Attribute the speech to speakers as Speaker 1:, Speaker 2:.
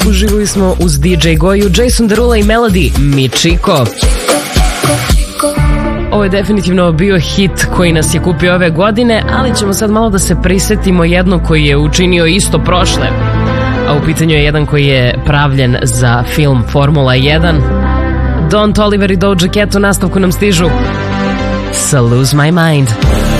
Speaker 1: Uživali smo uz DJ Goju, Jason Derulo i Melody Michiko. Ovo je definitivno bio hit koji nas je kupio ove godine, ali ćemo sad malo da se prisetimo jednog koji je učinio isto prošle. A u pitanju je jedan koji je pravljen za film Formula 1. Don Toliver i Doja Cat u nastavku nam stižu Sa Lose My Mind.